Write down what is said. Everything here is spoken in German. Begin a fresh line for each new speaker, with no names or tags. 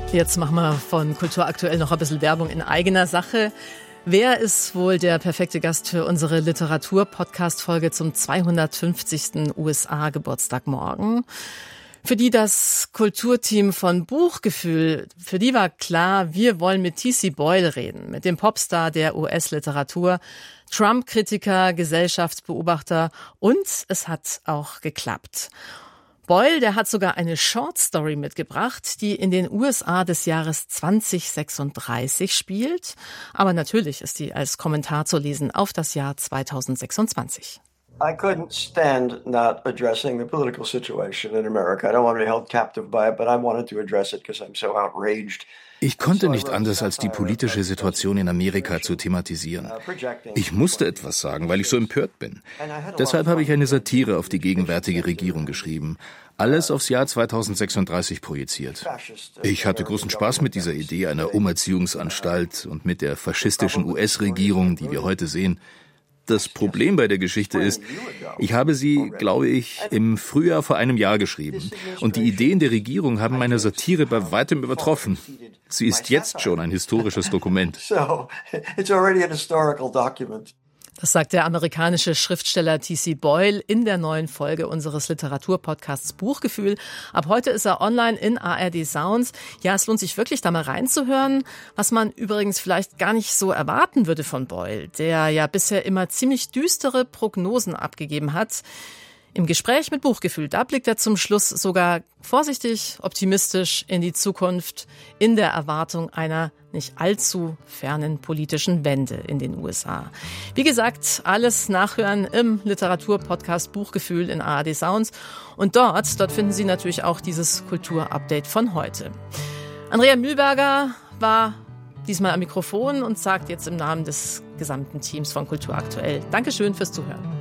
Jetzt machen wir von Kultur aktuell noch ein bisschen Werbung in eigener Sache. Wer ist wohl der perfekte Gast für unsere Literatur-Podcast-Folge zum 250. USA-Geburtstag morgen? Für die das Kulturteam von Buchgefühl, für die war klar, wir wollen mit T.C. Boyle reden, mit dem Popstar der US-Literatur, Trump-Kritiker, Gesellschaftsbeobachter, und es hat auch geklappt. Boyle, der hat sogar eine Shortstory mitgebracht, die in den USA des Jahres 2036 spielt. Aber natürlich ist die als Kommentar zu lesen auf das Jahr 2026.
I couldn't stand not addressing the political situation in America. I don't want to be held captive by it, but I wanted to address it because I'm so outraged.
Ich konnte nicht anders, als die politische Situation in Amerika zu thematisieren. Ich musste etwas sagen, weil ich so empört bin. Deshalb habe ich eine Satire auf die gegenwärtige Regierung geschrieben. Alles aufs Jahr 2036 projiziert. Ich hatte großen Spaß mit dieser Idee einer Umerziehungsanstalt und mit der faschistischen US-Regierung, die wir heute sehen. Das Problem bei der Geschichte ist, ich habe sie, glaube ich, im Frühjahr vor einem Jahr geschrieben. Und die Ideen der Regierung haben meine Satire bei weitem übertroffen. Sie ist jetzt schon ein historisches Dokument.
Das sagt der amerikanische Schriftsteller T.C. Boyle in der neuen Folge unseres Literaturpodcasts Buchgefühl. Ab heute ist er online in ARD Sounds. Ja, es lohnt sich wirklich, da mal reinzuhören, was man übrigens vielleicht gar nicht so erwarten würde von Boyle, der ja bisher immer ziemlich düstere Prognosen abgegeben hat. Im Gespräch mit Buchgefühl, da blickt er zum Schluss sogar vorsichtig, optimistisch in die Zukunft, in der Erwartung einer nicht allzu fernen politischen Wende in den USA. Wie gesagt, alles nachhören im Literaturpodcast Buchgefühl in ARD Sounds. Und dort finden Sie natürlich auch dieses Kulturupdate von heute. Andrea Mühlberger war diesmal am Mikrofon und sagt jetzt im Namen des gesamten Teams von Kultur aktuell Dankeschön fürs Zuhören.